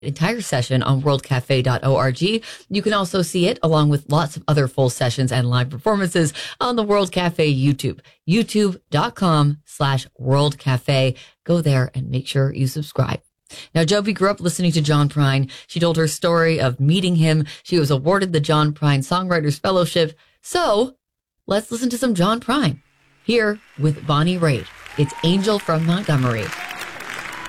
entire session on worldcafe.org. You can also see it along with lots of other full sessions and live performances on the World Cafe YouTube, youtube.com/World Cafe. Go there and make sure you subscribe. Now, Joby grew up listening to John Prine. She told her story of meeting him. She was awarded the John Prine Songwriters Fellowship. So let's listen to some John Prine here with Bonnie Raitt. It's Angel from Montgomery.